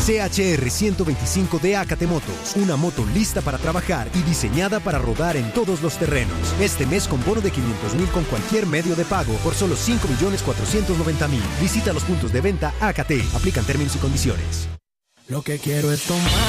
CHR 125 de Acate Motos, una moto lista para trabajar y diseñada para rodar en todos los terrenos. Este mes con bono de 500,000 con cualquier medio de pago por solo 5,490,000. Visita los puntos de venta Acate. Aplican términos y condiciones. Lo que quiero es tomar.